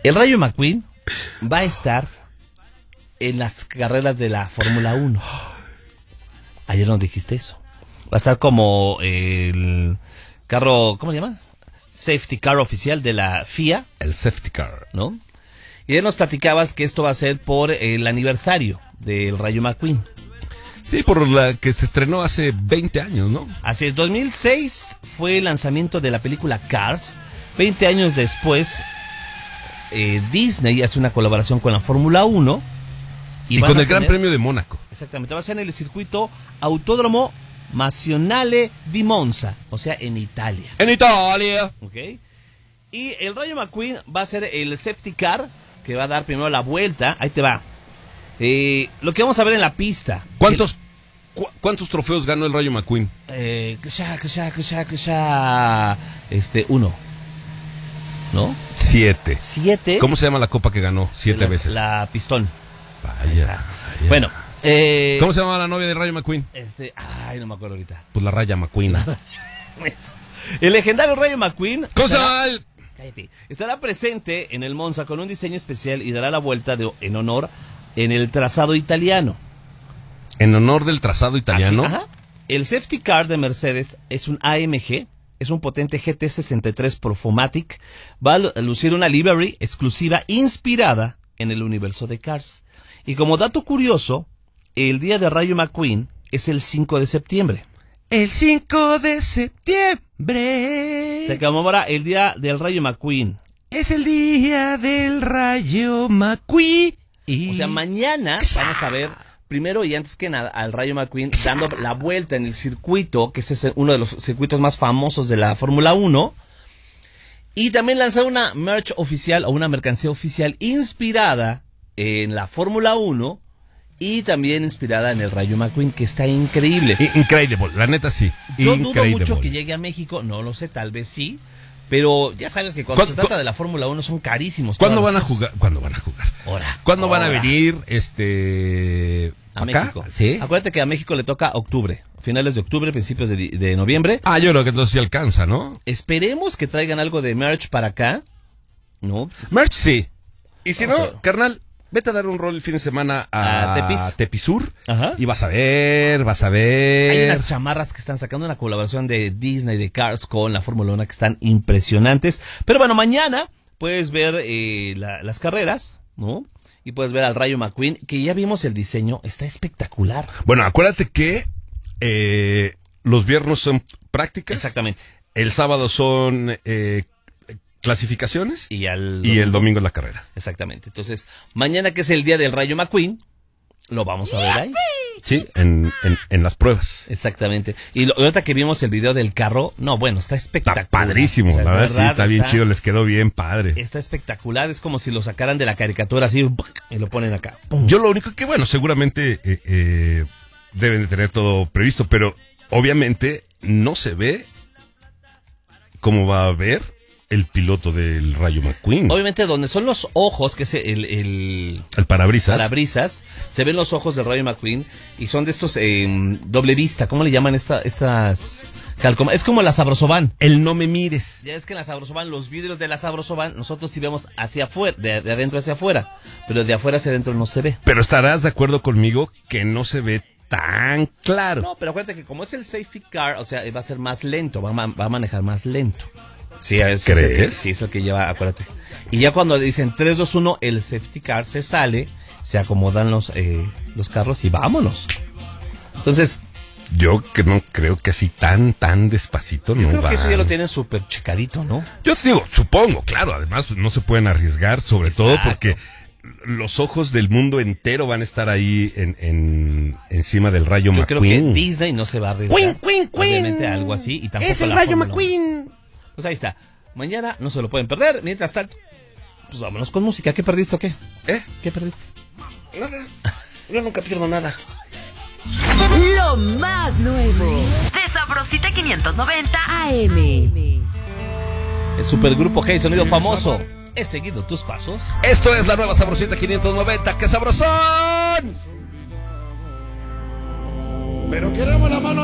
El Rayo McQueen va a estar en las carreras de la Fórmula 1. Ayer nos dijiste eso. Va a estar como el carro, ¿cómo se llama? Safety car oficial de la FIA. El safety car, ¿no? Y ya nos platicabas que esto va a ser por el aniversario del Rayo McQueen. Sí, por la que se estrenó hace 20 años, ¿no? Así es, 2006 fue el lanzamiento de la película Cars. 20 años después, Disney hace una colaboración con la Fórmula 1. Y con el Gran Premio de Mónaco. Exactamente, va a ser en el circuito Autódromo Nazionale di Monza, o sea, en Italia. En Italia. Ok. Y el Rayo McQueen va a ser el safety car, que va a dar primero la vuelta. Ahí te va. Lo que vamos a ver en la pista. ¿Cuántos trofeos ganó el Rayo McQueen? Uno. ¿No? 7. 7. ¿Cómo se llama la copa que ganó 7 veces? La Pistón. Vaya. Bueno. ¿Cómo se llama la novia del Rayo McQueen? No me acuerdo ahorita. Pues la Raya McQueen. El legendario Rayo McQueen. Cállate. Estará presente en el Monza con un diseño especial y dará la vuelta en honor en el trazado italiano. ¿En honor del trazado italiano? Así, el safety car de Mercedes es un AMG, es un potente GT63 Performatic. Va a lucir una livery exclusiva inspirada en el universo de Cars. Y como dato curioso, el día de Rayo McQueen es el 5 de septiembre. El 5 de septiembre. Se conmemora el día del Rayo McQueen. Es el día del Rayo McQueen. O sea, mañana vamos a ver, primero y antes que nada, al Rayo McQueen dando la vuelta en el circuito, que este es uno de los circuitos más famosos de la Fórmula 1. Y también lanzar una merch oficial o una mercancía oficial inspirada en la Fórmula 1 y también inspirada en el Rayo McQueen, que está increíble. Increíble, la neta sí. Yo dudo mucho que llegue a México, no lo sé, tal vez sí. Pero ya sabes que cuando se trata de la Fórmula 1 son carísimos. ¿Cuándo van a jugar? ¿Cuándo van a jugar? ¿Cuándo van a venir a acá? México? ¿Sí? Acuérdate que a México le toca octubre, finales de octubre, principios de noviembre. Yo creo que entonces sí alcanza, ¿no? Esperemos que traigan algo de merch para acá, ¿no? Merch sí. Y si no, carnal, vete a dar un rol el fin de semana a Tepisur. Ajá. Y vas a ver. Hay unas chamarras que están sacando una colaboración de Disney, de Cars con la Fórmula 1 que están impresionantes. Pero bueno, mañana puedes ver las carreras, ¿no? Y puedes ver al Rayo McQueen, que ya vimos el diseño, está espectacular. Bueno, acuérdate que los viernes son prácticas. Exactamente. El sábado son clasificaciones y el domingo es la carrera. Exactamente. Entonces, mañana que es el día del Rayo McQueen, lo vamos a ver ahí. Sí, en las pruebas. Exactamente. Y ahorita que vimos el video del carro, está espectacular. Está padrísimo, o sea, la verdad sí, está bien chido, les quedó bien padre. Está espectacular, es como si lo sacaran de la caricatura así y lo ponen acá. ¡Pum! Yo lo único que, seguramente deben de tener todo previsto, pero obviamente no se ve cómo va a ver el piloto del Rayo McQueen. Obviamente donde son los ojos, que es el parabrisas, se ven los ojos del Rayo McQueen y son de estos doble vista. ¿Cómo le llaman estas? Es como la Sabrosovan. El no me mires. Ya es que en la Sabrosovan, los vidrios de la Sabrosovan, nosotros sí vemos hacia afuera, de adentro hacia afuera, pero de afuera hacia adentro no se ve. Pero estarás de acuerdo conmigo que no se ve tan claro. No, pero acuérdate que como es el safety car, o sea, va a ser más lento, va a manejar más lento. Sí, ¿crees? Sí, es el que lleva, acuérdate. Y ya cuando dicen 3, 2, 1, el safety car se sale, se acomodan los carros y vámonos. Entonces, yo que no creo que así tan despacito no va. Yo creo que eso ya lo tienen súper checadito, ¿no? Yo te digo, supongo, claro, además no se pueden arriesgar, sobre todo porque los ojos del mundo entero van a estar ahí encima del Rayo McQueen. Yo creo que Disney no se va a arriesgar. Obviamente algo así y tampoco es el Rayo McQueen. Pues ahí está. Mañana no se lo pueden perder. Mientras tanto, pues vámonos con música. ¿Qué perdiste o qué? ¿Qué perdiste? Nada. Yo nunca pierdo nada. Lo más nuevo de Sabrosita 590 AM. El supergrupo Hey, sonido famoso. He seguido tus pasos. Esto es la nueva Sabrosita 590. ¡Qué sabrosón! Pero queremos la mano